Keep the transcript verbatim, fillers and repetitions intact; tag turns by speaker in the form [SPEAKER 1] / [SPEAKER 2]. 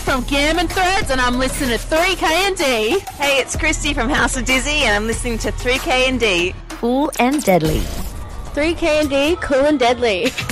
[SPEAKER 1] from Gammon Threads, and I'm listening to three K and D.
[SPEAKER 2] Hey, it's Christy from House of Dizzy, and I'm listening to three K and D.
[SPEAKER 3] Cool and deadly.
[SPEAKER 4] three K and D, cool and deadly.